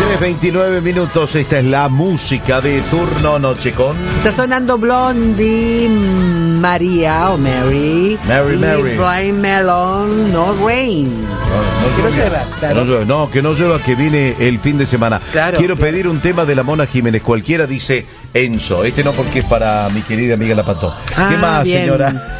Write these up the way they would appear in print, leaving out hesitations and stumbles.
29 minutos, esta es la música de turno noche con... Está sonando Blondie, María o Mary. Mary. Blind Melon, No Rain. Que no llueva, que viene el fin de semana. Claro, Quiero pedir un tema de la Mona Jiménez. Cualquiera dice Enzo. Este no, porque es para mi querida amiga La Pato. ¿Qué más, bien, señora?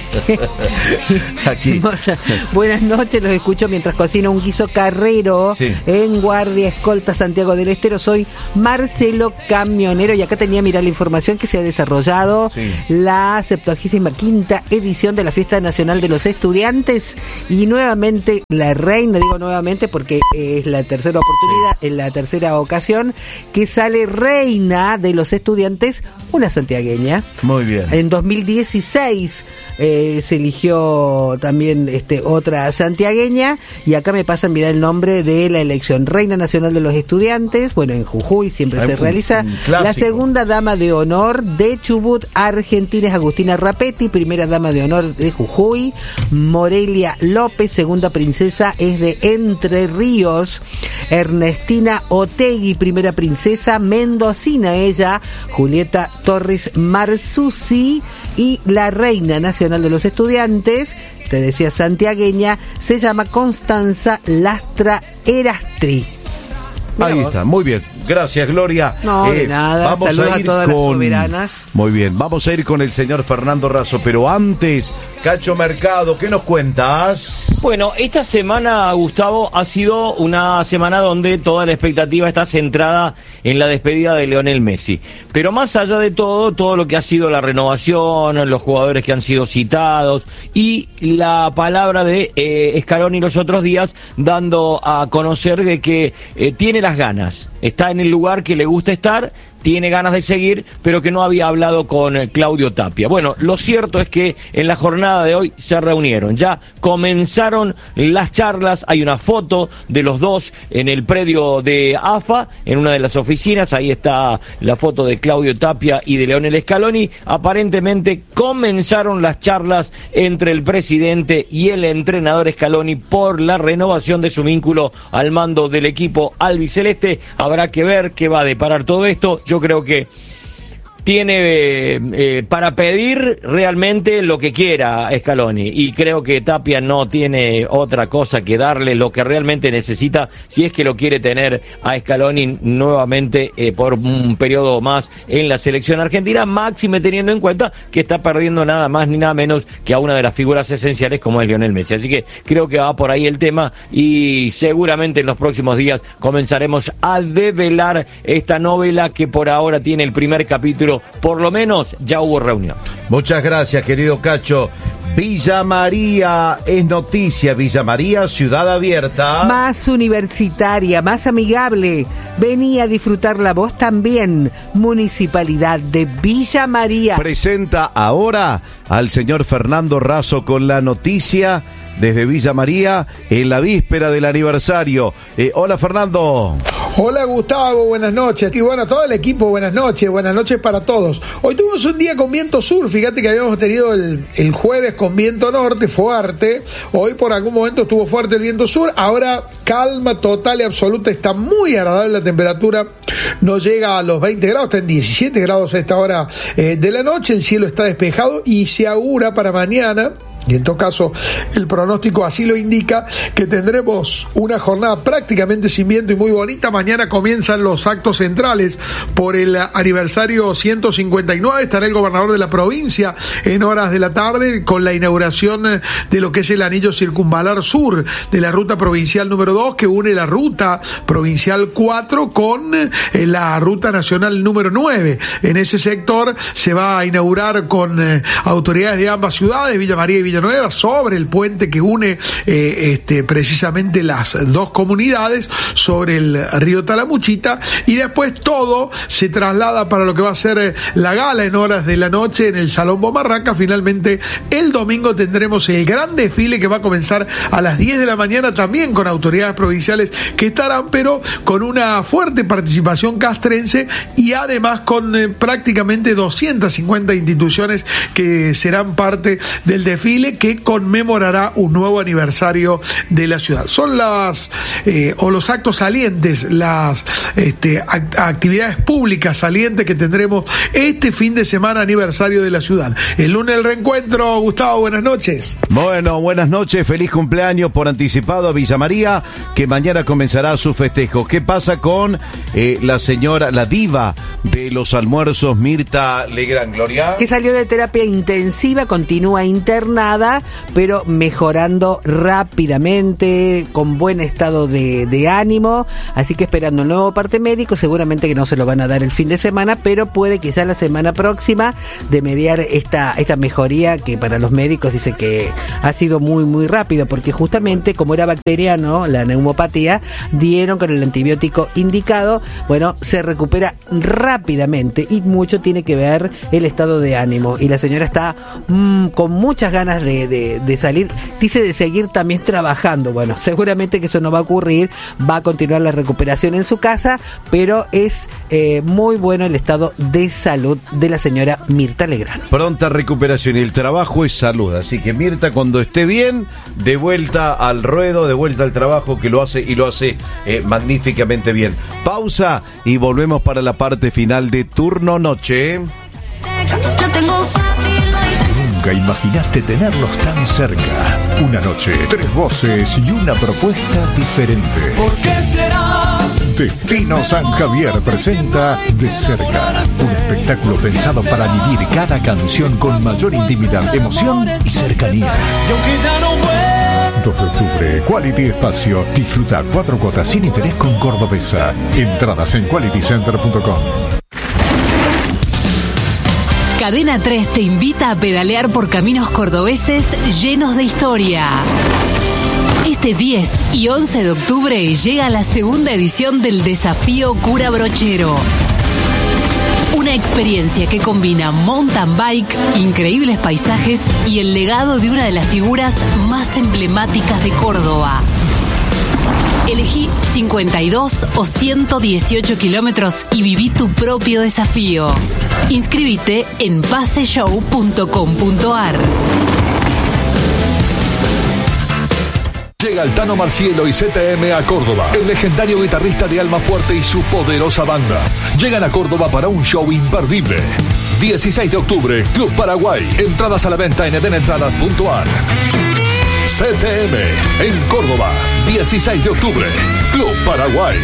Aquí. Buenas noches, los escucho mientras cocino un guiso carrero, sí, en Guardia Escolta Santiago del Estero. Soy Marcelo Camionero y acá tenía, mirar la información que se ha desarrollado, sí, la 75ª edición de la Fiesta Nacional de los Estudiantes, y nuevamente la reina, digo nuevamente porque es la tercera oportunidad, en la tercera ocasión que sale reina de los estudiantes, una santiagueña. Muy bien. En 2016 se eligió también otra santiagueña, y acá me pasan, mirá el nombre de la elección: Reina Nacional de los Estudiantes. Bueno, en Jujuy siempre se realiza. La segunda dama de honor de Chubut, Argentina, es Agustina Rapetti, primera dama de honor de Jujuy. Morelia López, segunda princesa, es de Entre Ríos. Ernestina Otegui, primera princesa, mendocina ella. Julieta Torres Marzuzzi. Y la reina nacional de los estudiantes, te decía santiagueña, se llama Constanza Lastra Erastri. Ahí está, muy bien. Gracias, Gloria. No, de nada. Vamos Saludos a ir a todas con... las soberanas. Muy bien, vamos a ir con el señor Fernando Razo, pero antes, Cacho Mercado, ¿qué nos cuentas? Bueno, esta semana, Gustavo, ha sido una semana donde toda la expectativa está centrada en la despedida de Lionel Messi. Pero más allá de todo lo que ha sido la renovación, los jugadores que han sido citados y la palabra de Scaloni los otros días, dando a conocer de que tiene las ganas, está en el lugar que le gusta estar, tiene ganas de seguir, pero que no había hablado con Claudio Tapia. Bueno, lo cierto es que en la jornada de hoy se reunieron, ya comenzaron las charlas, hay una foto de los dos en el predio de AFA, en una de las oficinas, ahí está la foto de Claudio Tapia y de Lionel Scaloni. Aparentemente comenzaron las charlas entre el presidente y el entrenador Scaloni por la renovación de su vínculo al mando del equipo albiceleste. Habrá que ver qué va a deparar todo esto. Yo creo que tiene para pedir realmente lo que quiera Scaloni, y creo que Tapia no tiene otra cosa que darle lo que realmente necesita, si es que lo quiere tener a Scaloni nuevamente por un periodo más en la selección argentina, máxime teniendo en cuenta que está perdiendo nada más ni nada menos que a una de las figuras esenciales como es Lionel Messi. Así que creo que va por ahí el tema, y seguramente en los próximos días comenzaremos a develar esta novela que por ahora tiene el primer capítulo. Por lo menos ya hubo reunión. Muchas gracias, querido Cacho. Villa María es noticia. Villa María, ciudad abierta, más universitaria, más amigable. Vení a disfrutarla vos también. Municipalidad de Villa María presenta ahora al señor Fernando Razo con la noticia desde Villa María en la víspera del aniversario. Hola, Fernando. Hola, Gustavo, buenas noches. Y bueno, todo el equipo, buenas noches para todos. Hoy tuvimos un día con viento sur, fíjate que habíamos tenido el jueves con viento norte fuerte, hoy por algún momento estuvo fuerte el viento sur, ahora calma total y absoluta, está muy agradable la temperatura, no llega a los 20 grados, está en 17 grados a esta hora de la noche, el cielo está despejado y se augura para mañana, y en todo caso el pronóstico así lo indica, que tendremos una jornada prácticamente sin viento y muy bonita. Mañana comienzan los actos centrales por el aniversario 159, estará el gobernador de la provincia en horas de la tarde con la inauguración de lo que es el anillo circunvalar sur de la ruta provincial número 2, que une la ruta provincial 4 con la ruta nacional número 9. En ese sector se va a inaugurar con autoridades de ambas ciudades, Villa María y Villanueva, sobre el puente que une precisamente las dos comunidades sobre el río Talamuchita, y después todo se traslada para lo que va a ser la gala en horas de la noche en el Salón Bomarraca. Finalmente el domingo tendremos el gran desfile que va a comenzar a las 10 de la mañana, también con autoridades provinciales que estarán, pero con una fuerte participación castrense, y además con prácticamente 250 instituciones que serán parte del desfile. desfile que conmemorará un nuevo aniversario de la ciudad. Son los actos salientes, las actividades públicas salientes que tendremos este fin de semana aniversario de la ciudad. El lunes el reencuentro. Gustavo, buenas noches. Bueno, buenas noches, feliz cumpleaños por anticipado a Villa María, que mañana comenzará su festejo. ¿Qué pasa con la diva de los almuerzos, Mirta Legrand, Gloria? Que salió de terapia intensiva, continúa internada, pero mejorando rápidamente, con buen estado de ánimo, así que esperando un nuevo parte médico, seguramente que no se lo van a dar el fin de semana, pero puede quizás la semana próxima de mediar esta mejoría, que para los médicos dice que ha sido muy muy rápido, porque justamente como era bacteriano la neumopatía, dieron con el antibiótico indicado, bueno, se recupera rápidamente y mucho tiene que ver el estado de ánimo, y la señora está con muchas ganas de salir, dice de seguir también trabajando. Bueno, seguramente que eso no va a ocurrir, va a continuar la recuperación en su casa, pero es muy bueno el estado de salud de la señora Mirta Legrand. Pronta recuperación, y el trabajo es salud, así que Mirta, cuando esté bien, de vuelta al ruedo, de vuelta al trabajo, que lo hace magníficamente bien. Pausa y volvemos para la parte final de Turno Noche. Nunca imaginaste tenerlos tan cerca. Una noche, 3 voces y una propuesta diferente. ¿Por qué será? Destino San Javier presenta De Cerca, un espectáculo pensado para vivir cada canción con mayor intimidad, emoción y cercanía. Y aunque ya no vuelvo. 2 de octubre, Quality Espacio. Disfruta 4 cuotas sin interés con Cordobesa. Entradas en qualitycenter.com. Cadena 3 te invita a pedalear por caminos cordobeses llenos de historia. Este 10 y 11 de octubre llega la segunda edición del Desafío Cura Brochero. Una experiencia que combina mountain bike, increíbles paisajes y el legado de una de las figuras más emblemáticas de Córdoba. Elegí 52 o 118 kilómetros y viví tu propio desafío. Inscríbete en paseshow.com.ar. Llega el Tano Marcielo y ZM a Córdoba. El legendario guitarrista de Almafuerte y su poderosa banda llegan a Córdoba para un show imperdible. 16 de octubre, Club Paraguay. Entradas a la venta en edenentradas.ar. ZM en Córdoba, 16 de octubre, Club Paraguay.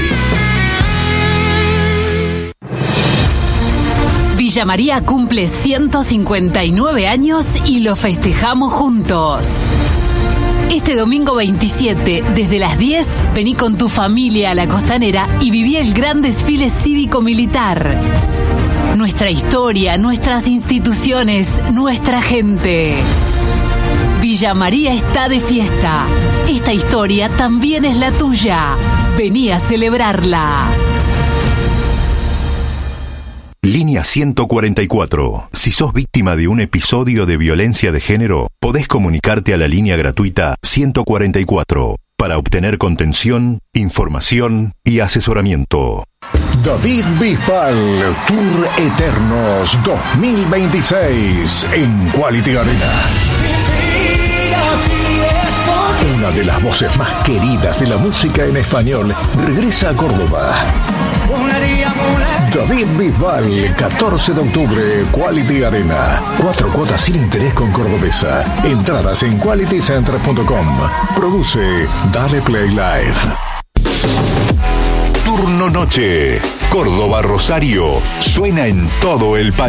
Villa María cumple 159 años y lo festejamos juntos. Este domingo 27, desde las 10, vení con tu familia a la Costanera y viví el gran desfile cívico-militar. Nuestra historia, nuestras instituciones, nuestra gente. Villa María está de fiesta. Esta historia también es la tuya. Vení a celebrarla. Línea 144. Si sos víctima de un episodio de violencia de género, podés comunicarte a la línea gratuita 144 para obtener contención, información y asesoramiento. David Bisbal, Tour Eternos 2026 en Quality Arena. Una de las voces más queridas de la música en español regresa a Córdoba. David Bisbal, 14 de octubre, Quality Arena. 4 cuotas sin interés con Cordobesa. Entradas en qualitycenter.com. Produce Dale Play Live. Turno Noche. Córdoba Rosario. Suena en todo el país.